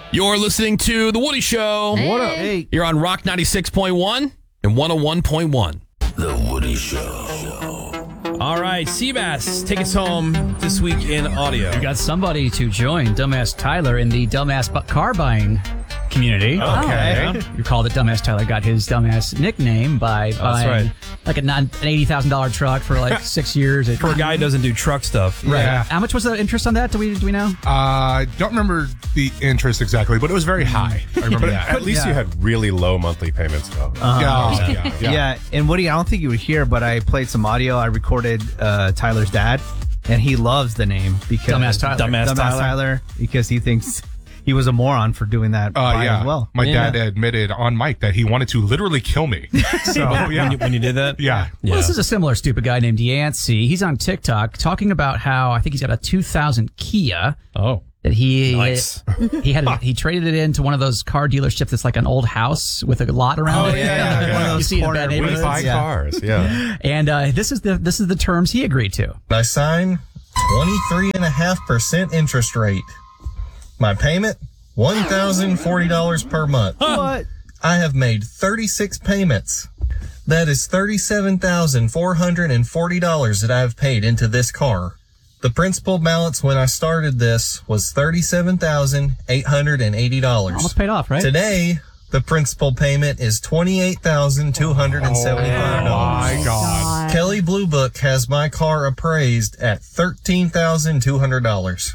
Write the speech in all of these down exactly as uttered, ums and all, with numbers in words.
You're listening to The Woody Show. Hey. What up? Hey. You're on Rock ninety-six point one and one oh one point one. The Woody Show. All right, Seabass, take us home this week in audio. We got somebody to join Dumbass Tyler in the dumbass bu- car buying community. Okay. You called it Dumbass Tyler got his dumbass nickname by buying right. like a non, an eighty thousand dollars truck for like six years. At, For a guy who doesn't do truck stuff. Right. Yeah. How much was the interest on that? Do we do we know? I uh, don't remember the interest exactly, but it was very high. I remember that. At least Yeah. you had really low monthly payments, though. Uh, yeah, yeah, yeah. yeah. and Woody, I don't think you would hear, but I played some audio. I recorded uh, Tyler's dad, and he loves the name because Dumbass Tyler. Dumbass Dumbass Tyler. Tyler, because he thinks he was a moron for doing that Uh, by yeah. as well. My Yeah. dad admitted on mic that he wanted to literally kill me. So, yeah. When you, when you did that? yeah. Yeah. Well, this is a similar stupid guy named Yancey. He's on TikTok talking about how I think he's got a two thousand Kia Oh. that he Nice. he had a, he traded it into one of those car dealerships that's like an old house with a lot around Oh, it. yeah, yeah, yeah. One of You those see it in corner bad We neighborhoods. buy yeah. cars, yeah. And uh, this is the this is the terms he agreed to. I sign twenty-three point five percent interest rate. My payment, one thousand forty dollars per month. What? I have made thirty-six payments. That is thirty-seven thousand four hundred forty dollars that I have paid into this car. The principal balance when I started this was thirty-seven thousand eight hundred eighty dollars. Almost paid off, right? Today, the principal payment is twenty-eight thousand two hundred seventy-five dollars. My God. Kelly Blue Book has my car appraised at thirteen thousand two hundred dollars.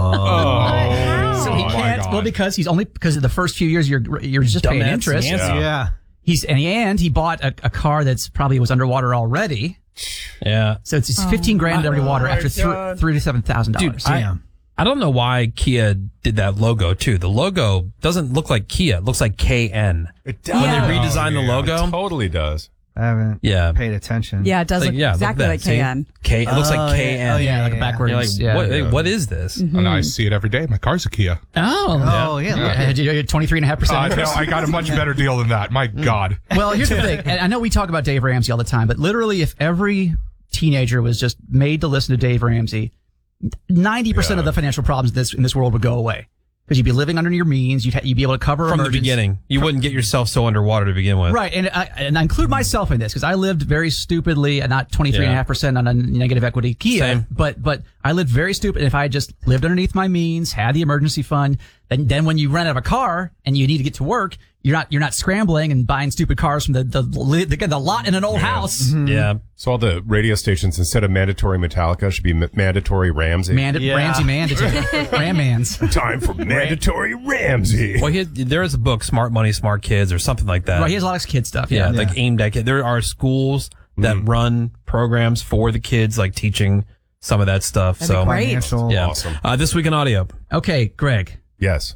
Oh, So he my can't. God. Well, because he's only because of the first few years you're you're just paying Dumbass interest. Nancy. Yeah. Yeah. He's and he, and he bought a, a car that's probably was underwater already. Yeah. So it's, it's fifteen grand underwater after thr three to seven thousand dollars. Dude, I, I don't know why Kia did that logo too. The logo doesn't look like Kia. It looks like K N. It does. When they redesigned the yeah. logo. It totally does. I haven't Yeah. paid attention. Yeah, it does Like, look yeah, look exactly at like that. See? K N. K. It looks Oh, like K N. yeah. Oh, yeah, like a yeah. backwards. You're like, yeah. what, hey, what is this? And I see it every day. My car's a Kia. Oh, Oh, yeah. look at- You're twenty-three and a half percent Uh, no, interest. I got a much better deal than that. My God. Well, here's the thing. And I know we talk about Dave Ramsey all the time, but literally, if every teenager was just made to listen to Dave Ramsey, ninety percent Yeah. of the financial problems in this in this world would go away because you'd be living under your means. You'd ha- you'd be able to cover From the emergency- beginning, you wouldn't get yourself so underwater to begin with. Right, and I, and I include myself in this because I lived very stupidly at not twenty-three and a half percent on a negative equity Kia, Same. but but I lived very stupid. If I had just lived underneath my means, had the emergency fund, then then when you rent out of a car and you need to get to work, you're not you're not scrambling and buying stupid cars from the the the, the, the lot in an old house. Yeah. So all the radio stations, instead of mandatory Metallica, should be m- mandatory Ramsey. Manda- Yeah. Ramsey mandatory. Ram Mans. Time for mandatory Ramsey. Well, he had, there is a book, Smart Money, Smart Kids, or something like that. Right, he has a lot of kid stuff. yeah, Yeah. like aimed at kids. There are schools that run programs for the kids, like teaching some of that stuff. That'd be so great. Financial. yeah, Awesome. Uh, this week in audio. Okay, Greg. Yes.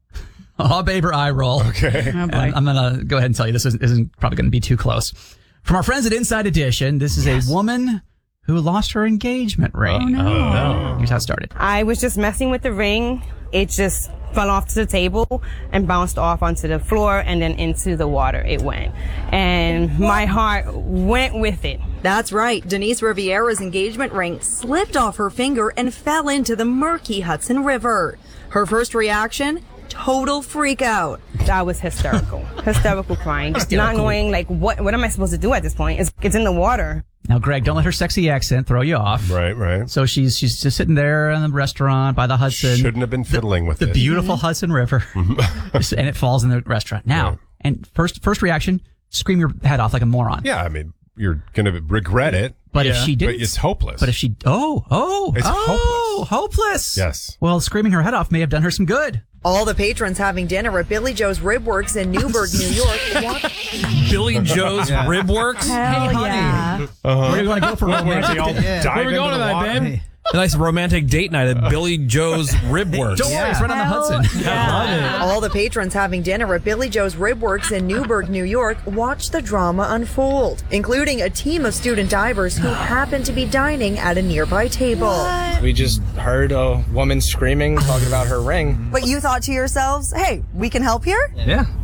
Oh, babe or eye roll. Okay. Oh, boy. And I'm going to go ahead and tell you this isn't, isn't probably going to be too close. From our friends at Inside Edition, this is a woman who lost her engagement ring. Oh, no. Oh, no. Here's how it started. I was just messing with the ring. It just fell off to the table and bounced off onto the floor and then into the water it went. And my heart went with it. That's right. Denise Riviera's engagement ring slipped off her finger and fell into the murky Hudson River. Her first reaction? Total freak out. I was hysterical. hysterical crying. Not Hysterical. knowing, like, what what am I supposed to do at this point? It's, it's in the water. Now, Greg, don't let her sexy accent throw you off. Right, right. So she's she's just sitting there in the restaurant by the Hudson. Shouldn't have been fiddling with the it. beautiful Hudson River. And it falls in the restaurant. Now, Right. and first first reaction, scream your head off like a moron. Yeah, I mean, you're going to regret it, But if she but didn't, it's hopeless. but if she, oh, oh, It's oh, hopeless. Yes. Well, screaming her head off may have done her some good. All the patrons having dinner at Billy Joe's Rib Works in Newburgh, New York. Walk- Billy Joe's Rib Works. Hell honey. yeah. Where do you want to go for romantic? They all Yeah. dive Where we into going the tonight, water. babe? A nice romantic date night at Billy Joe's Rib Works. Don't worry, it's right on the Hell Hudson. yeah. All the patrons having dinner at Billy Joe's Rib Works in Newburgh, New York, watched the drama unfold, including a team of student divers who happened to be dining at a nearby table. We just heard a woman screaming, talking about her ring. But you thought to yourselves, hey, we can help here? Yeah.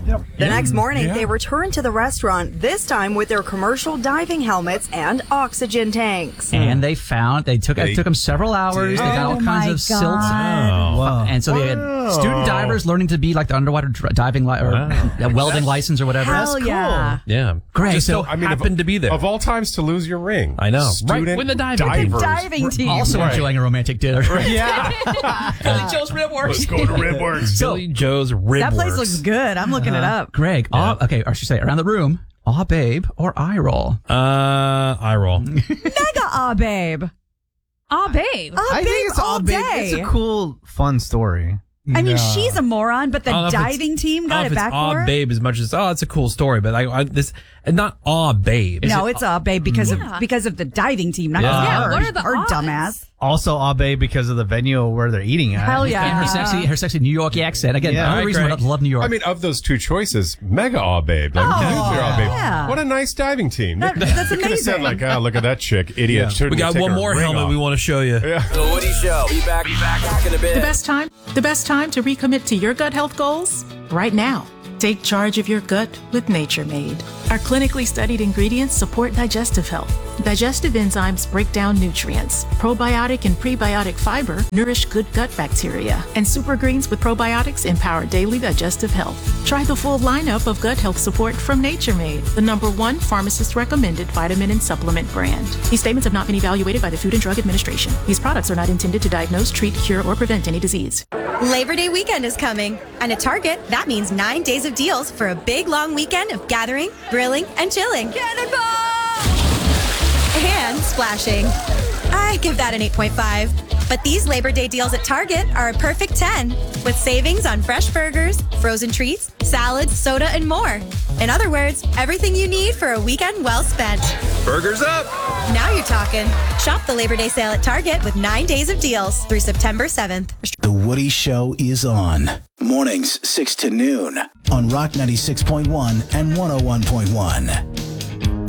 The next morning, Yeah. they returned to the restaurant, this time with their commercial diving helmets and oxygen tanks. And they found they took They it took them several hours. They got all Oh kinds my of silts. God. Wow. And so they had student divers learning to be like the underwater dr- diving li- or Wow. uh, welding license or whatever. Hell yeah. Yeah. Greg, Just so, so, I mean, happened of, to be there. Of all times to lose your ring. I know. Student Right when the diving divers. The diving team. also Right. enjoying a romantic dinner. Yeah. Billy Joe's Rib Works. Let's go to Ribworks. Billy Joe's Rib That place Works. looks good. I'm looking it up. Greg, aw, okay, or I should say around the room, aw babe or eye roll. Uh, eye roll. Mega aw, babe. Aw, babe. Aw, I babe think it's all all day. big. It's a cool, fun story. I mean, No. she's a moron, but the I don't know if it's- diving team I don't got know it if it's back aw for her. babe as much as oh it's a cool story, but like I, this and not aw babe. No, it's aw, babe because Yeah. of because of the diving team, not Yeah. because Yeah, of her. what are the her odds? dumbass. Also, Abe because of the venue where they're eating at. Hell yeah. And her sexy, her sexy New York accent. Again, Yeah. another Alright, reason Greg. I love New York. I mean, of those two choices, mega aw babe, like Oh, nuclear aw babe. yeah. What a nice diving team. That- They- that's they could have said amazing. like, oh, look at that chick, idiot. we Shouldn't got take one her more ring helmet off. we want to show you. Yeah. The Woody Show. Be back, be back, back in a bit. The best time? The best time to recommit to your gut health goals? Right now. Take charge of your gut with Nature Made. Our clinically studied ingredients support digestive health. Digestive enzymes break down nutrients. Probiotic and prebiotic fiber nourish good gut bacteria. And super greens with probiotics empower daily digestive health. Try the full lineup of gut health support from Nature Made, the number one pharmacist recommended vitamin and supplement brand. These statements have not been evaluated by the Food and Drug Administration. These products are not intended to diagnose, treat, cure, or prevent any disease. Labor Day weekend is coming, and at Target, that means nine days of deals for a big long weekend of gathering, grilling, and chilling. And splashing. I give that an eight point five. But these Labor Day deals at Target are a perfect ten, with savings on fresh burgers, frozen treats, salads, soda, and more. In other words, everything you need for a weekend well spent. Burgers up. Now you're talking. Shop the Labor Day sale at Target with nine days of deals through September seventh. The Woody Show is on. Mornings, six to noon on Rock ninety-six point one and one oh one point one.